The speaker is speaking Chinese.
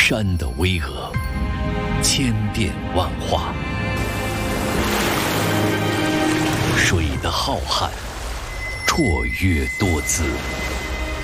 山的巍峨，千变万化；水的浩瀚，绰约多姿。